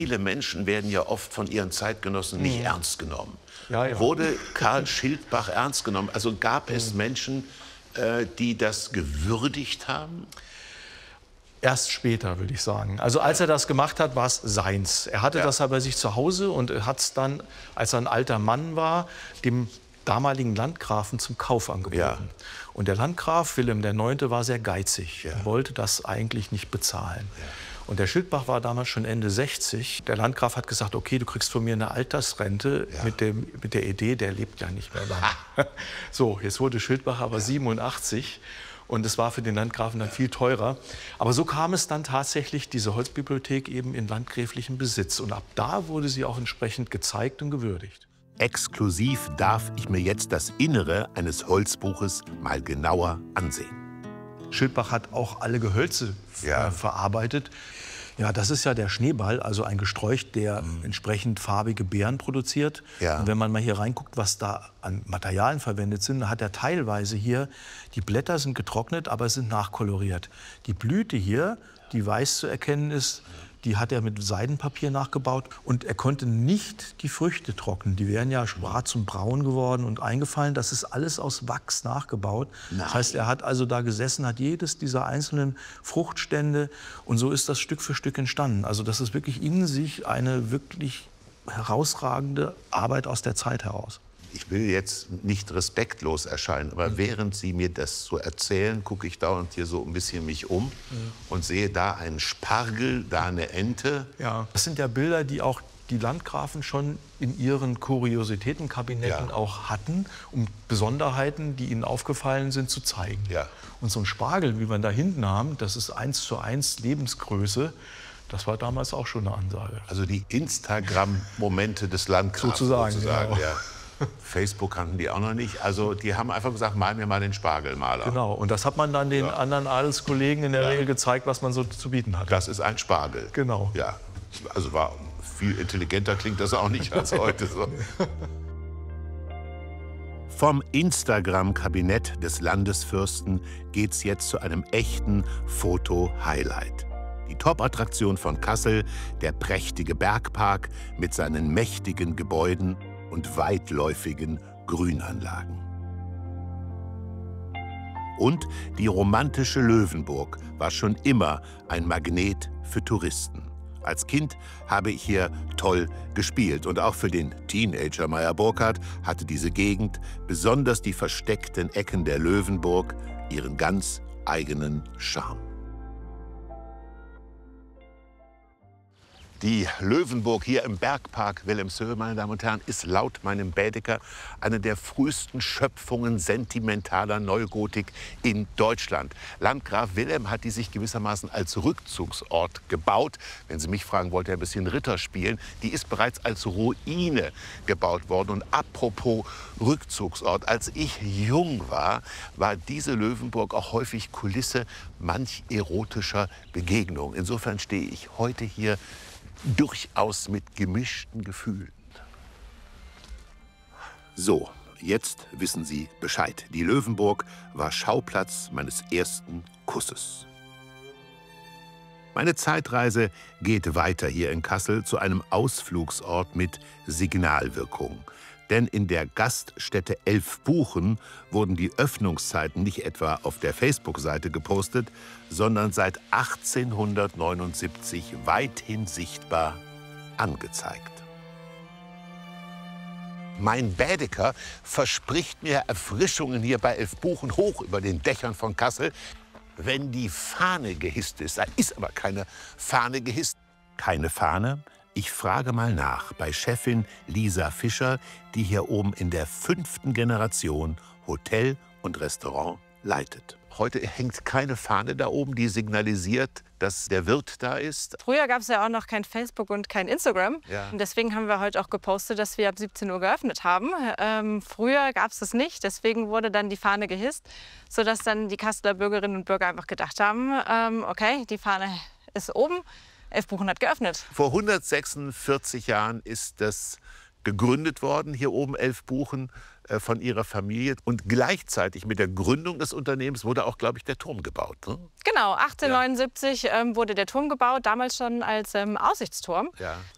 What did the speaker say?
Viele Menschen werden ja oft von ihren Zeitgenossen nicht ernst genommen. Ja, ja. Wurde Karl Schildbach ernst genommen? Also gab es Menschen, die das gewürdigt haben? Erst später, würde ich sagen. Also als er das gemacht hat, war es seins. Er hatte das aber bei sich zu Hause und hat es dann, als er ein alter Mann war, dem damaligen Landgrafen zum Kauf angeboten. Ja. Und der Landgraf Wilhelm IX. War sehr geizig, wollte das eigentlich nicht bezahlen. Ja. Und der Schildbach war damals schon Ende 60. Der Landgraf hat gesagt, okay, du kriegst von mir eine Altersrente mit der Idee, der lebt ja nicht mehr lange. So, jetzt wurde Schildbach aber 87. Und es war für den Landgrafen dann viel teurer. Aber so kam es dann tatsächlich, diese Holzbibliothek eben in landgräflichen Besitz. Und ab da wurde sie auch entsprechend gezeigt und gewürdigt. Exklusiv darf ich mir jetzt das Innere eines Holzbuches mal genauer ansehen. Schildbach hat auch alle Gehölze verarbeitet. Ja, das ist ja der Schneeball, also ein Gesträuch, der entsprechend farbige Beeren produziert. Ja. Und wenn man mal hier reinguckt, was da an Materialien verwendet sind, hat er teilweise hier, die Blätter sind getrocknet, aber sind nachkoloriert. Die Blüte hier, die weiß zu erkennen ist, die hat er mit Seidenpapier nachgebaut. Und er konnte nicht die Früchte trocknen. Die wären ja schwarz und braun geworden und eingefallen. Das ist alles aus Wachs nachgebaut. Das heißt, er hat also da gesessen, hat jedes dieser einzelnen Fruchtstände. Und so ist das Stück für Stück entstanden. Also das ist wirklich in sich eine wirklich herausragende Arbeit aus der Zeit heraus. Ich will jetzt nicht respektlos erscheinen, aber während Sie mir das so erzählen, gucke ich dauernd hier so ein bisschen mich um und sehe da einen Spargel, da eine Ente. Ja, das sind ja Bilder, die auch die Landgrafen schon in ihren Kuriositätenkabinetten auch hatten, um Besonderheiten, die ihnen aufgefallen sind, zu zeigen. Ja. Und so ein Spargel, wie wir da hinten haben, das ist 1:1 Lebensgröße. Das war damals auch schon eine Ansage. Also die Instagram-Momente des Landgrafs Sozusagen, genau. Ja. Facebook kannten die auch noch nicht. Also die haben einfach gesagt, mal mir mal den Spargelmaler. Genau, und das hat man dann den anderen Adelskollegen in der Regel gezeigt, was man so zu bieten hat. Das ist ein Spargel. Genau. Ja, also war viel intelligenter klingt das auch nicht als heute so. Vom Instagram-Kabinett des Landesfürsten geht's jetzt zu einem echten Foto-Highlight. Die Top-Attraktion von Kassel, der prächtige Bergpark mit seinen mächtigen Gebäuden und weitläufigen Grünanlagen. Und die romantische Löwenburg war schon immer ein Magnet für Touristen. Als Kind habe ich hier toll gespielt. Und auch für den Teenager Meyer Burkhardt hatte diese Gegend, besonders die versteckten Ecken der Löwenburg, ihren ganz eigenen Charme. Die Löwenburg hier im Bergpark Wilhelmshöhe, meine Damen und Herren, ist laut meinem Bädeker eine der frühesten Schöpfungen sentimentaler Neugotik in Deutschland. Landgraf Wilhelm hat die sich gewissermaßen als Rückzugsort gebaut. Wenn Sie mich fragen, wollte er ein bisschen Ritter spielen. Die ist bereits als Ruine gebaut worden. Und apropos Rückzugsort, als ich jung war, war diese Löwenburg auch häufig Kulisse manch erotischer Begegnungen. Insofern stehe ich heute hier durchaus mit gemischten Gefühlen. So, jetzt wissen Sie Bescheid. Die Löwenburg war Schauplatz meines ersten Kusses. Meine Zeitreise geht weiter hier in Kassel zu einem Ausflugsort mit Signalwirkung. Denn in der Gaststätte Elfbuchen wurden die Öffnungszeiten nicht etwa auf der Facebook-Seite gepostet, sondern seit 1879 weithin sichtbar angezeigt. Mein Bädeker verspricht mir Erfrischungen hier bei Elfbuchen hoch über den Dächern von Kassel, wenn die Fahne gehisst ist. Da ist aber keine Fahne gehisst. Keine Fahne? Ich frage mal nach bei Chefin Lisa Fischer, die hier oben in der 5. Generation Hotel und Restaurant leitet. Heute hängt keine Fahne da oben, die signalisiert, dass der Wirt da ist. Früher gab es ja auch noch kein Facebook und kein Instagram. Ja. Und deswegen haben wir heute auch gepostet, dass wir ab 17 Uhr geöffnet haben. Früher gab es das nicht, deswegen wurde dann die Fahne gehisst, sodass dann die Kasseler Bürgerinnen und Bürger einfach gedacht haben, okay, die Fahne ist oben. Elfbuchen hat geöffnet. Vor 146 Jahren ist das gegründet worden, hier oben Elfbuchen, von ihrer Familie. Und gleichzeitig mit der Gründung des Unternehmens wurde auch, glaube ich, der Turm gebaut. Ne? Genau, 1879 wurde der Turm gebaut, damals schon als Aussichtsturm. Ja.